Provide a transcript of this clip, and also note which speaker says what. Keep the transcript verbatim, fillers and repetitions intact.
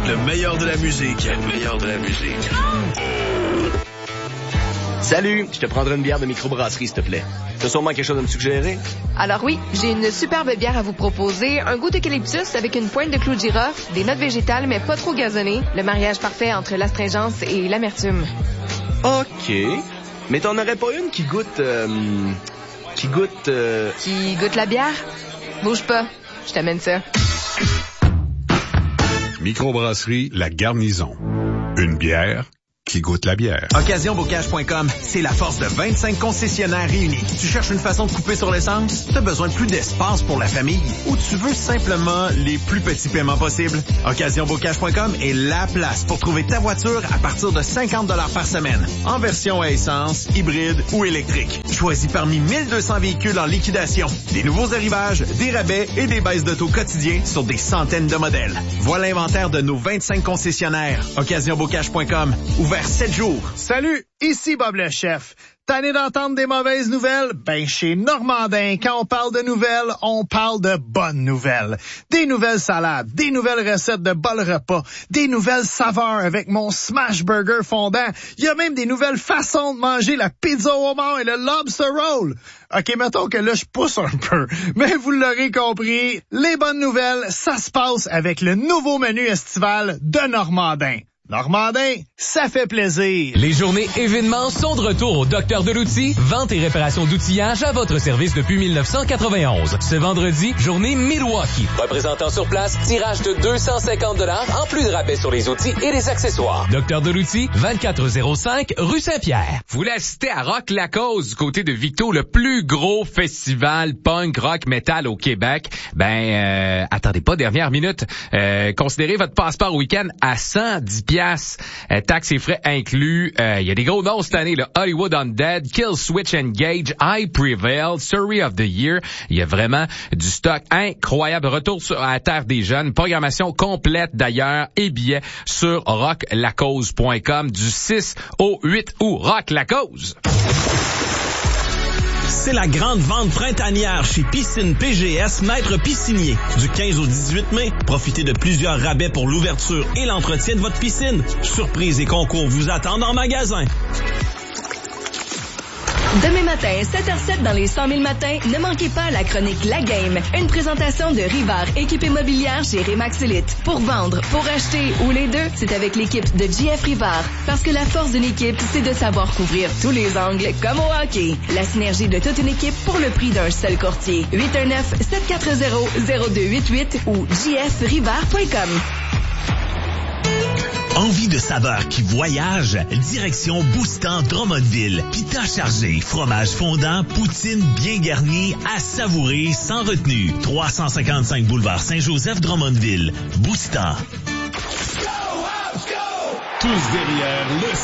Speaker 1: Le meilleur de la musique. Le meilleur de la musique.
Speaker 2: Salut, je te prendrai une bière de microbrasserie, s'il te plaît. T'as sûrement quelque chose à me suggérer?
Speaker 3: Alors oui, j'ai une superbe bière à vous proposer. Un goût d'eucalyptus avec une pointe de clou de girofle, des notes végétales mais pas trop gazonnées. Le mariage parfait entre l'astringence et l'amertume.
Speaker 2: OK. Mais t'en aurais pas une qui goûte... Euh, qui goûte... Euh...
Speaker 3: Qui goûte la bière? Bouge pas, je t'amène ça.
Speaker 4: Microbrasserie La Garnison. Une bière qui goûte la bière.
Speaker 5: occasion bocage point com, c'est la force de vingt-cinq concessionnaires réunis. Tu cherches une façon de couper sur l'essence? Tu as besoin de plus d'espace pour la famille? Ou tu veux simplement les plus petits paiements possibles? occasion bocage point com est la place pour trouver ta voiture à partir de cinquante dollars par semaine, en version à essence, hybride ou électrique. Choisis parmi mille deux cents véhicules en liquidation. Des nouveaux arrivages, des rabais et des baisses d'auto quotidiens sur des centaines de modèles. Voilà l'inventaire de nos vingt-cinq concessionnaires. occasion bocage point com, ouvert sept jours.
Speaker 6: Salut, ici Bob le chef. Tanné d'entendre des mauvaises nouvelles? Ben, chez Normandin, quand on parle de nouvelles, on parle de bonnes nouvelles. Des nouvelles salades, des nouvelles recettes de bol repas, des nouvelles saveurs avec mon smash burger fondant. Il y a même des nouvelles façons de manger la pizza au homard et le lobster roll. OK, mettons que là, je pousse un peu. Mais vous l'aurez compris, les bonnes nouvelles, ça se passe avec le nouveau menu estival de Normandin. Normandin, ça fait plaisir.
Speaker 7: Les journées événements sont de retour au Docteur de l'Outil. Vente et réparation d'outillage à votre service depuis mille neuf cent quatre-vingt-onze. Ce vendredi, journée Milwaukee. Représentant sur place, tirage de deux cent cinquante dollars en plus de rabais sur les outils et les accessoires. Docteur de l'Outil, vingt-quatre zéro cinq rue Saint-Pierre.
Speaker 8: Vous l'assistez à Rock La Cause du côté de Victo, le plus gros festival punk rock metal au Québec. Ben, euh, attendez pas, dernière minute. Euh, considérez votre passeport au week-end à cent dix piastres. Euh, taxes et frais inclus. Il euh, y a des gros noms cette année, là. Hollywood Undead, Kill Switch Engage, I Prevail, Surrey of the Year. Il y a vraiment du stock incroyable. Retour sur, à la terre des jeunes. Programmation complète d'ailleurs et billets sur rock la cause point com du six au huit août. Rock La Cause.
Speaker 9: C'est la grande vente printanière chez Piscine P G S Maître Piscinier. Du quinze au dix-huit mai, profitez de plusieurs rabais pour l'ouverture et l'entretien de votre piscine. Surprises et concours vous attendent en magasin.
Speaker 10: Demain matin, sept heures zéro sept dans les cent mille matins, ne manquez pas la chronique La Game, une présentation de Rivard, équipe immobilière chez Remax Elite. Pour vendre, pour acheter ou les deux, c'est avec l'équipe de J F Rivard. Parce que la force d'une équipe, c'est de savoir couvrir tous les angles, comme au hockey. La synergie de toute une équipe pour le prix d'un seul courtier. huit un neuf, sept quatre zéro, zéro deux huit huit ou j f rivard point com.
Speaker 9: Envie de saveurs qui voyagent? Direction Boostan Drummondville. Pita chargé, fromage fondant, poutine bien garnie, à savourer sans retenue. trois cent cinquante-cinq boulevard Saint-Joseph Drummondville. Boostan.
Speaker 4: Tous derrière le